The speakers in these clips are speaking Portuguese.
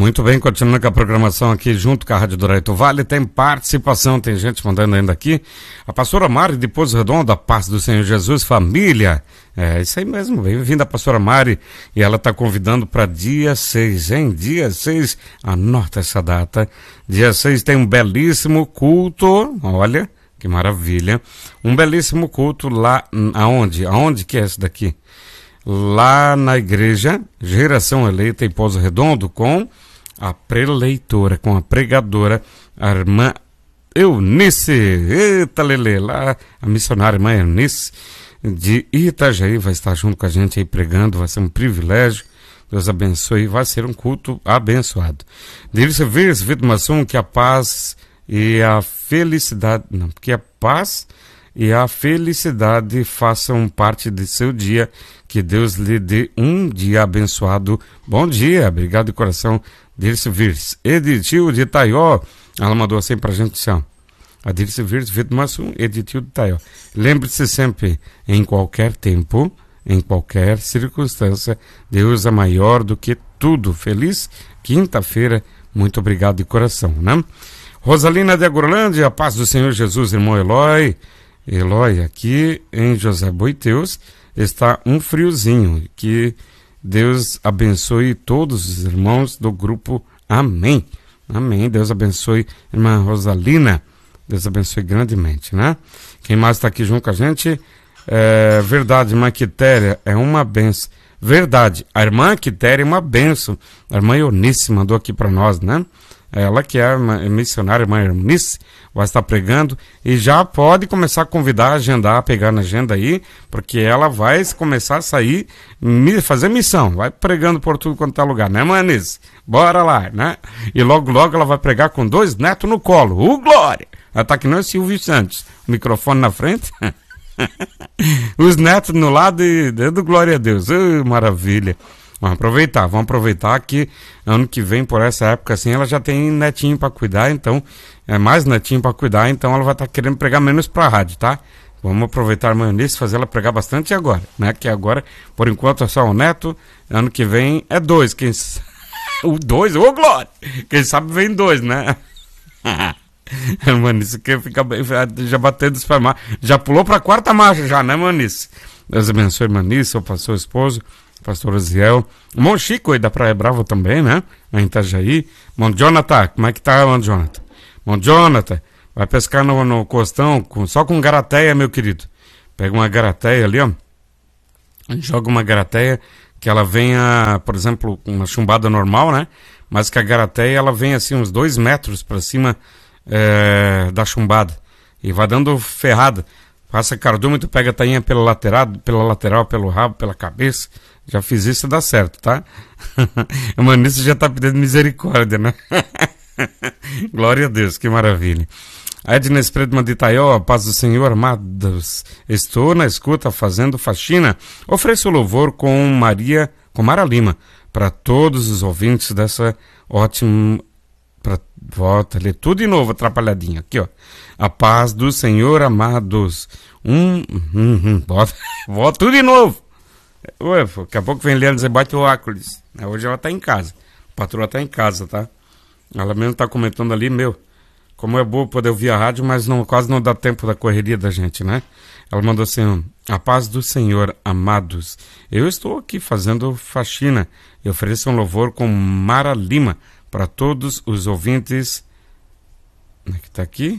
Muito bem, continuando com a programação aqui junto com a Rádio Douraito Vale, tem participação, tem gente mandando ainda aqui. A pastora Mari de Pouso Redondo, a paz do Senhor Jesus, família. É isso aí mesmo, bem-vinda a pastora Mari, e ela está convidando para dia 6, hein? Dia 6, anota essa data. Dia 6 tem um belíssimo culto, olha, que maravilha. Um belíssimo culto lá, aonde? Aonde que é esse daqui? Lá na igreja Geração Eleita em Pouso Redondo, com a preleitora, com a pregadora, a irmã Eunice, eita lelê, lá a missionária irmã Eunice de Itajaí vai estar junto com a gente aí pregando, vai ser um privilégio, Deus abençoe, vai ser um culto abençoado. Dir-se vez, Vitmassum, que a paz e a felicidade, não, que a paz e a felicidade façam parte de seu dia, que Deus lhe dê um dia abençoado. Bom dia, obrigado de coração, Dirce Virs. Editil de Itaió, ela mandou assim pra gente, assim, a Dirce Virs, Vitmassum, Editil de Itaió. Lembre-se sempre, em qualquer tempo, em qualquer circunstância, Deus é maior do que tudo. Feliz quinta-feira, muito obrigado de coração, né? Rosalina de Agorlândia, a paz do Senhor Jesus, irmão Eloy. Eloy, aqui em José Boiteus está um friozinho, que Deus abençoe todos os irmãos do grupo, amém, amém, Deus abençoe irmã Rosalina, Deus abençoe grandemente, né? Quem mais está aqui junto com a gente? Verdade, irmã Quitéria, é uma benção, verdade, a irmã Quitéria é uma benção, a irmã Eunice mandou aqui para nós, né? Ela que é missionária, irmã Eunice, vai estar pregando e já pode começar a convidar, agendar, pegar na agenda aí, porque ela vai começar a sair, fazer missão, vai pregando por tudo quanto é lugar, né, Eunice? Bora lá, né? E logo, logo ela vai pregar com 2 netos no colo, glória! Ela tá que não é Silvio Santos, o microfone na frente, os netos no lado e do glória a Deus, maravilha! Vamos aproveitar que ano que vem, por essa época assim, ela já tem netinho para cuidar, então, mais netinho para cuidar, então ela vai estar querendo pregar menos pra rádio, tá? Vamos aproveitar a irmã Eunice, fazer ela pregar bastante agora, né? Que agora, por enquanto, é só um neto, ano que vem é 2, o 2, glória! Quem sabe vem 2, né? Mano, isso aqui fica já batendo os pés, já pulou pra 4ª marcha já, né, Manice? Deus abençoe, Manice, o pastor esposo, pastor Aziel, irmão Chico aí da Praia Brava também, né? Em Itajaí. Irmão Jonathan, como é que tá, irmão Jonathan? Irmão Jonathan, vai pescar no costão só com garateia, meu querido. Pega uma garateia ali, ó. Joga uma garateia que ela venha, por exemplo, uma chumbada normal, né? Mas que a garateia ela vem assim uns 2 metros pra cima da chumbada. E vai dando ferrada. Passa cardume, tu pega a tainha pela lateral, pelo rabo, pela cabeça. Já fiz isso e dá certo, tá? Mano, isso já tá pedindo misericórdia, né? Glória a Deus, que maravilha. Edna Espredman de Itaió, a paz do Senhor, amados. Estou na escuta fazendo faxina. Ofereço louvor com Mara Lima, para todos os ouvintes dessa ótima... Volta ali, tudo de novo, atrapalhadinho. Aqui, ó. A paz do Senhor, amados. Volta tudo de novo. Ué, daqui a pouco vem Leandro dizer, bate o óculos. Hoje ela tá em casa. A patroa tá em casa, tá? Ela mesmo tá comentando ali, como é bom poder ouvir a rádio, mas quase não dá tempo da correria da gente, né? Ela mandou assim, a paz do Senhor, amados. Eu estou aqui fazendo faxina. Eu ofereço um louvor com Mara Lima para todos os ouvintes. Como é que tá aqui?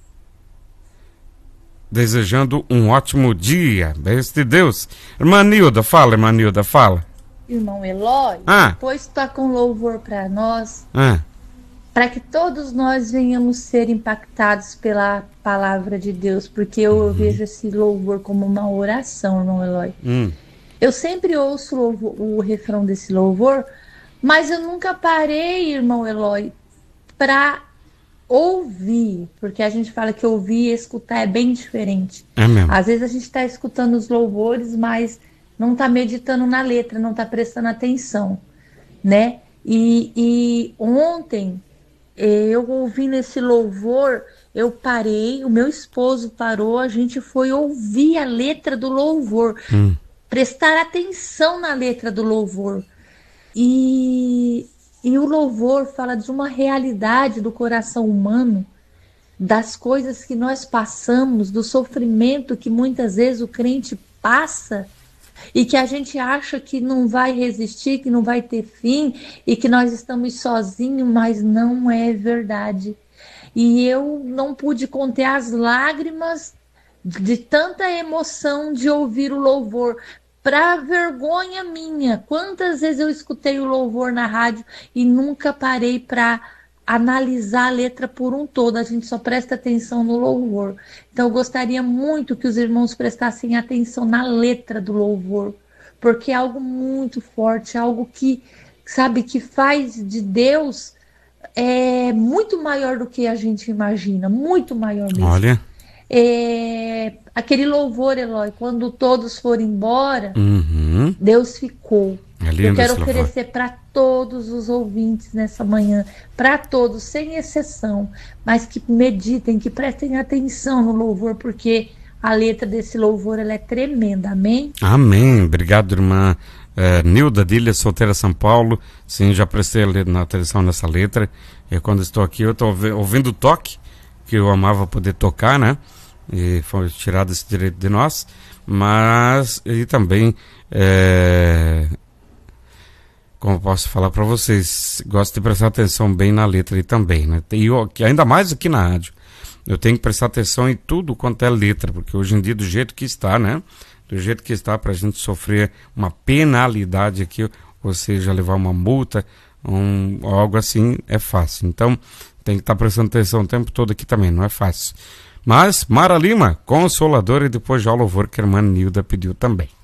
Desejando um ótimo dia. Bênção de Deus. Irmã Nilda, fala, irmã Nilda, fala. Irmão Eloy, depois toca um louvor para nós, para que todos nós venhamos ser impactados pela palavra de Deus, porque eu vejo esse louvor como uma oração, irmão Eloy. Eu sempre ouço o refrão desse louvor, mas eu nunca parei, irmão Eloy, para ouvir, porque a gente fala que ouvir e escutar é bem diferente. É mesmo. Às vezes a gente está escutando os louvores, mas não está meditando na letra, não está prestando atenção, né? E ontem, eu ouvindo esse louvor, eu parei, o meu esposo parou, a gente foi ouvir a letra do louvor, prestar atenção na letra do louvor. E E o louvor fala de uma realidade do coração humano, das coisas que nós passamos, do sofrimento que muitas vezes o crente passa e que a gente acha que não vai resistir, que não vai ter fim e que nós estamos sozinhos, mas não é verdade. E eu não pude conter as lágrimas de tanta emoção de ouvir o louvor. Para vergonha minha, quantas vezes eu escutei o louvor na rádio e nunca parei para analisar a letra por um todo, a gente só presta atenção no louvor. Então eu gostaria muito que os irmãos prestassem atenção na letra do louvor, porque é algo muito forte, algo que, sabe, que faz de Deus muito maior do que a gente imagina, muito maior mesmo. Olha. Aquele louvor, Eloy, quando todos foram embora, Deus ficou. Eu quero oferecer para todos os ouvintes nessa manhã, para todos, sem exceção, mas que meditem, que prestem atenção no louvor, porque a letra desse louvor ela é tremenda, amém? Amém, obrigado, irmã Nilda Dília, solteira São Paulo. Sim, já prestei atenção nessa letra, e quando estou aqui eu estou ouvindo o toque, que eu amava poder tocar, né? E foi tirado esse direito de nós, mas e também como posso falar para vocês, gosto de prestar atenção bem na letra aí também, né? E ainda mais aqui na rádio, eu tenho que prestar atenção em tudo quanto é letra, porque hoje em dia, do jeito que está, né? Do jeito que está, para a gente sofrer uma penalidade aqui, ou seja, levar uma multa, algo assim, é fácil. Então, tem que estar prestando atenção o tempo todo aqui também, não é fácil. Mas, Mara Lima, Consoladora, e depois já o louvor que a irmã Nilda pediu também.